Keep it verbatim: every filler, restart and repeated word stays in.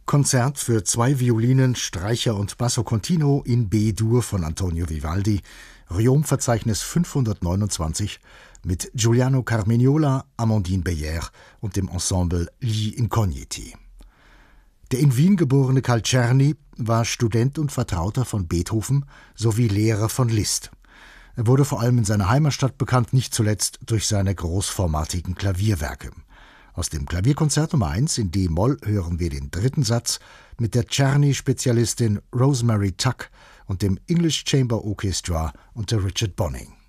Konzert für zwei Violinen, Streicher und Basso Continuo in B-Dur von Antonio Vivaldi, Riom-Verzeichnis fünfhundertneunundzwanzig, mit Giuliano Carmignola, Amandine Beyer und dem Ensemble Gli Incogniti. Der in Wien geborene Carl Czerny war Student und Vertrauter von Beethoven sowie Lehrer von Liszt. Er wurde vor allem in seiner Heimatstadt bekannt, nicht zuletzt durch seine großformatigen Klavierwerke. Aus dem Klavierkonzert Nummer eins in D-Moll hören wir den dritten Satz mit der Czerny-Spezialistin Rosemary Tuck und dem English Chamber Orchestra unter Richard Bonning.